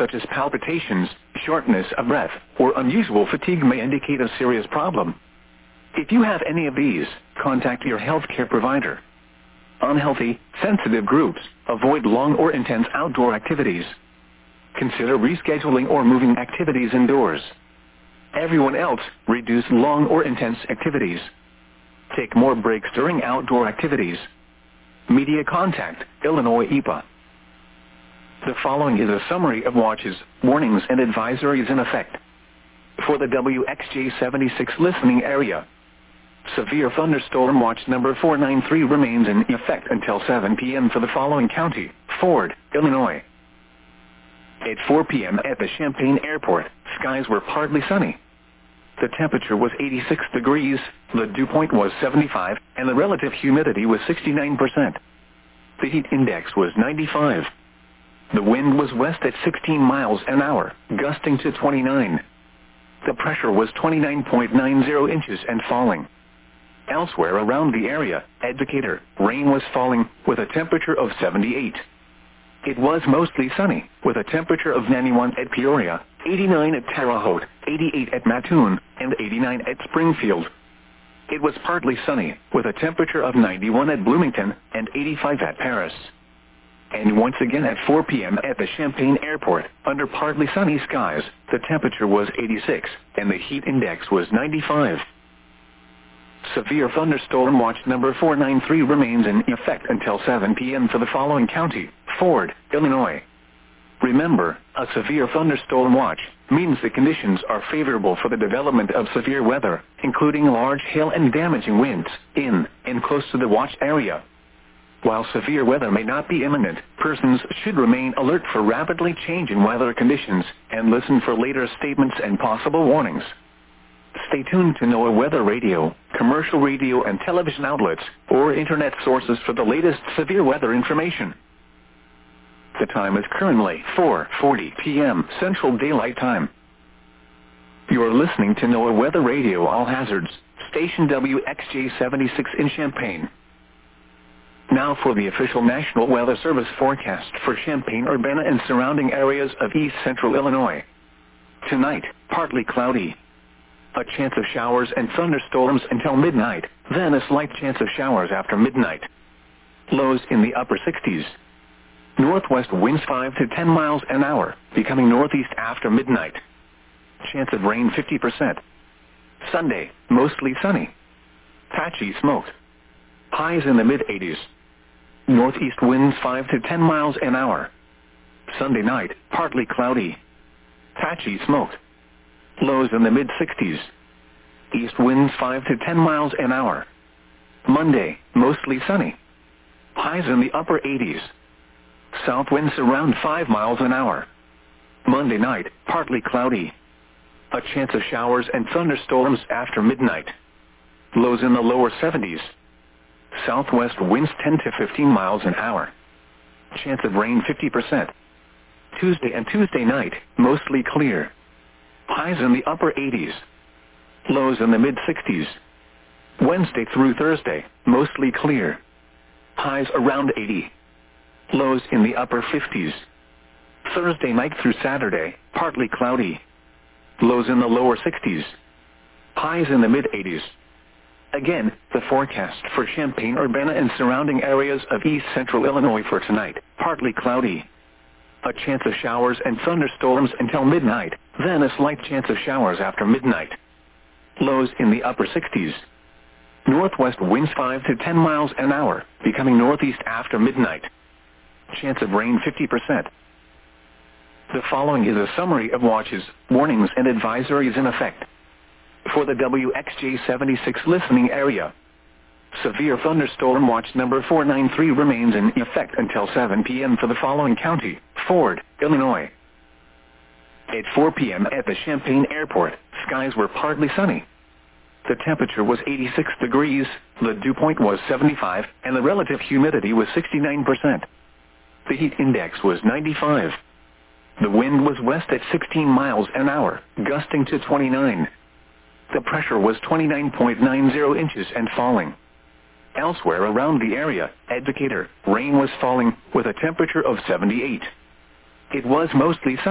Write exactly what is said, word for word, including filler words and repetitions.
such as palpitations, shortness of breath, or unusual fatigue may indicate a serious problem. If you have any of these, contact your healthcare provider. Unhealthy, sensitive groups, avoid long or intense outdoor activities. Consider rescheduling or moving activities indoors. Everyone else, reduce long or intense activities. Take more breaks during outdoor activities. Media contact, Illinois E P A. The following is a summary of watches, warnings and advisories in effect. For the W X J seventy-six listening area, severe thunderstorm watch number four nine three remains in effect until seven p m for the following county: Ford, Illinois. At four p m at the Champaign Airport, skies were partly sunny. The temperature was eighty-six degrees, the dew point was seventy-five, and the relative humidity was sixty-nine percent. The heat index was ninety-five. The wind was west at sixteen miles an hour, gusting to twenty-nine. The pressure was twenty-nine point nine zero inches and falling. Elsewhere around the area, at Decatur, rain was falling, with a temperature of seventy-eight. It was mostly sunny, with a temperature of ninety-one at Peoria, eighty-nine at Terre Haute, eighty-eight at Mattoon, and eighty-nine at Springfield. It was partly sunny, with a temperature of ninety-one at Bloomington, and eighty-five at Paris. And once again at four p m at the Champaign Airport, under partly sunny skies, the temperature was eighty-six, and the heat index was ninety-five. Severe thunderstorm watch number four nine three remains in effect until seven p m for the following county: Ford, Illinois. Remember, a severe thunderstorm watch means the conditions are favorable for the development of severe weather, including large hail and damaging winds, in and close to the watch area. While severe weather may not be imminent, persons should remain alert for rapidly changing weather conditions and listen for later statements and possible warnings. Stay tuned to NOAA Weather Radio, commercial radio and television outlets, or internet sources for the latest severe weather information. The time is currently four forty p m Central Daylight Time. You are listening to NOAA Weather Radio All Hazards, station W X J seventy-six in Champaign. Now for the official National Weather Service forecast for Champaign, Urbana, and surrounding areas of east central Illinois. Tonight, partly cloudy. A chance of showers and thunderstorms until midnight, then a slight chance of showers after midnight. Lows in the upper sixties. Northwest winds five to ten miles an hour, becoming northeast after midnight. Chance of rain fifty percent. Sunday, mostly sunny. Patchy smoke. Highs in the mid-eighties. Northeast winds five to ten miles an hour. Sunday night, partly cloudy. Patchy smoke. Lows in the mid-sixties. East winds five to ten miles an hour. Monday, mostly sunny. Highs in the upper eighties. South winds around five miles an hour. Monday night, partly cloudy. A chance of showers and thunderstorms after midnight. Lows in the lower seventies. Southwest winds ten to fifteen miles an hour. Chance of rain fifty percent. Tuesday and Tuesday night, mostly clear. Highs in the upper eighties. Lows in the mid-sixties. Wednesday through Thursday, mostly clear. Highs around eighty. Lows in the upper fifties. Thursday night through Saturday, partly cloudy. Lows in the lower sixties. Highs in the mid-eighties. Again, the forecast for Champaign, Urbana, and surrounding areas of east central Illinois for tonight: partly cloudy. A chance of showers and thunderstorms until midnight, then a slight chance of showers after midnight. Lows in the upper sixties. Northwest winds five to ten miles an hour, becoming northeast after midnight. Chance of rain fifty percent. The following is a summary of watches, warnings, and advisories in effect. For the W X J seventy-six listening area, severe thunderstorm watch number four nine three remains in effect until seven p m for the following county: Ford, Illinois. At four p m at the Champaign Airport, skies were partly sunny. The temperature was eighty-six degrees, the dew point was seventy-five, and the relative humidity was sixty-nine percent. The heat index was ninety-five. The wind was west at sixteen miles an hour, gusting to twenty-nine. The pressure was twenty-nine point nine zero inches and falling. Elsewhere around the area, at Decatur, rain was falling, with a temperature of seventy-eight. It was mostly sunny.